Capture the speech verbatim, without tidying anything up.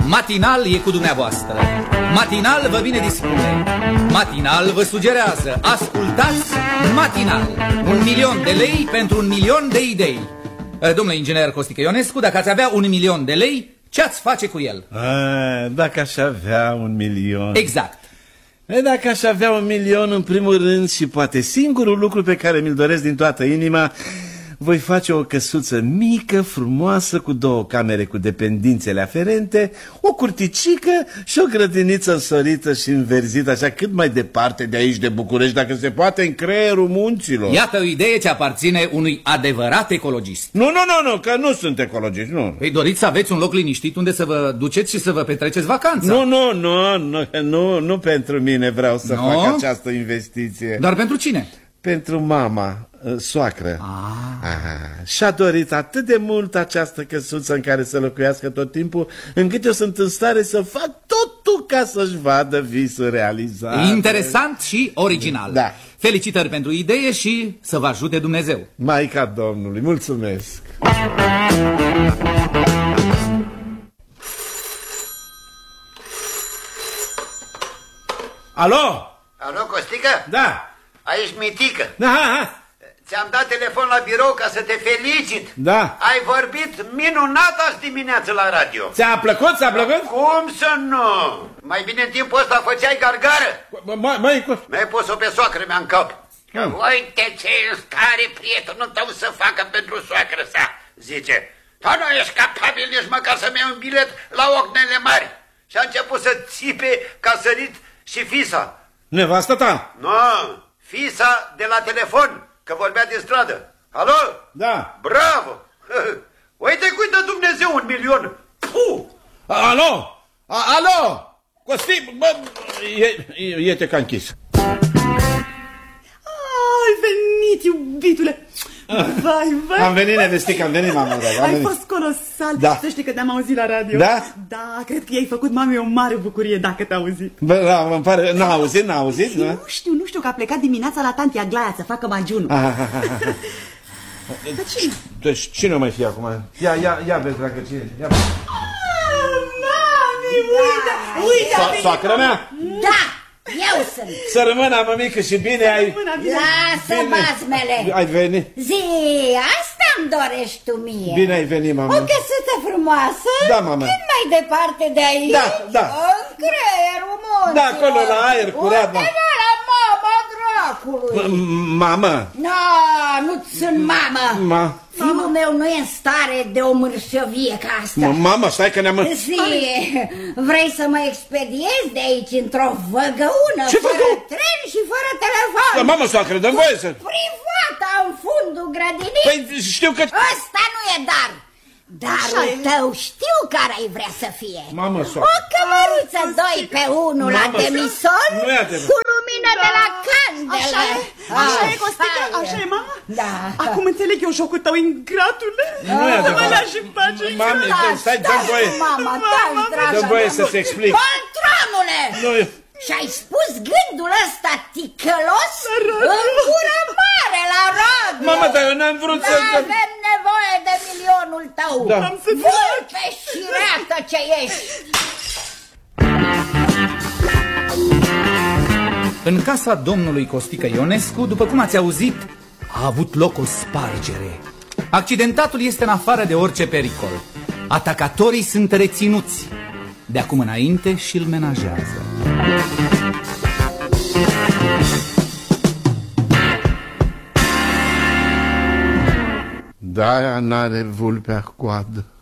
Matinal e cu dumneavoastră. Matinal vă vine dispune. Matinal vă sugerează. Ascultați Matinal. Un milion de lei pentru un milion de idei. Domnule inginer Costică Ionescu, dacă ați avea un milion de lei, ce-ați face cu el? A, dacă aș avea un milion... Exact. E, dacă aș avea un milion, în primul rând, și poate singurul lucru pe care mi-l doresc din toată inima, voi face o căsuță mică, frumoasă, cu două camere cu dependințele aferente, o curticică și o grădiniță însorită și înverzită, așa cât mai departe de aici, de București, dacă se poate, în creierul munților. Iată o idee ce aparține unui adevărat ecologist. Nu, nu, nu, nu, că nu sunt ecologist, nu. Păi doriți să aveți un loc liniștit unde să vă duceți și să vă petreceți vacanța. Nu, nu, nu, nu, nu, nu pentru mine vreau să no? fac această investiție. Dar pentru cine? Pentru mama, soacră. Ah. Ah, și-a dorit atât de mult această căsuță în care să locuiască tot timpul, încât eu sunt în stare să fac totul ca să-și vadă visul realizat. Interesant și original. Da. Felicitări pentru idee și să vă ajute Dumnezeu. Maica Domnului, mulțumesc. Alo? Alo, Costică? Da. Aici Mitică. Da, ha. Ți-am dat telefon la birou ca să te felicit. Da. Ai vorbit minunat azi dimineață la radio. Ți-a plăcut? Ți-a plăcut? Cum să nu? Mai bine în timpul ăsta făceai gargară. Mai, Mi-ai pus-o pe soacră mea în cap. Hmm. Uite ce în stare prietenul tău să facă pentru soacră sa, zice. Dar nu ești capabil nici măcar să-mi iei un bilet la Ocnele Mari. Și a început să țipe ca sărit și fisa. Nevastă ta? Nu, fisa de la telefon, că vorbea din stradă. Alo? Da. Bravo! Uite cui dă Dumnezeu un milion. Puh! Alo? A, alo? Costi, bă, e, e, e-te ca închis. Ai venit, iubitule! Vai, vai, am venit, nevestică, am venit, mama. Ai venit. Fost colosal. Da. Să știi că te-am auzit la radio. Da? Da, cred că i-ai făcut mamei o mare bucurie dacă te-a auzit. Bă, da, îmi pare, n-a auzit, n-a auzit, nu? Nu știu, nu știu, că a plecat dimineața la tanti Aglaia să facă majunul. Dar cine? Deci cine o mai fi acum? Ia, ia, ia vezi dacă cine. Ia. Mami, uite, uite. Soacră mea? Da, eu sunt. Să rămână, mămică, și bine ai... Lasă bazmele. Ai venit. Zi, asta-mi dorești tu mie. Bine ai venit, mama. O căsuță frumoasă. Da, mama. Cât mai departe de aici. Da, da. În creierul munților. Da, acolo la aer curat, mama. Undeva la mama dracului. Mamă. No, nu sunt mamă. Ma. Fiul meu nu e în stare de o mărșăvie ca asta. Mamă, stai că ne-am... Zi, vrei să mă expediezi de aici într-o văgăună, Ce fără văgăună? tren și fără telefon? Da, mamă, soacră, dă-mi voie să... Privata în fundul grădinii? Păi știu că... Ăsta nu e dar. Darul tău știu care ai vrea să fie. Mamă, soacră. O cămăruță doi pe unul la demison, nu e adevărat. cu lumină de la candelă. Așa e, așa e, Costică, așa e, mama? Da. Acum înțeleg eu jocul tău, ingratule. Nu e Să mă adevărat. lași în pace. Mami, stai, dă-mi voie. Mama, taci, dragă. Dă-mi voie să-ți explic. Poltronule! Nu, Și-ai spus gândul ăsta ticălos în gură mare la radio. Mamă, dar eu n-am vrut să... N-avem nevoie de milionul tău. Da. Vulpe și reată ce ești. În casa domnului Costică Ionescu, după cum ați auzit, a avut loc o spargere. Accidentatul este în afară de orice pericol. Atacatorii sunt reținuți. De acum înainte și-l menajează. Da, n-are vulpea coadă.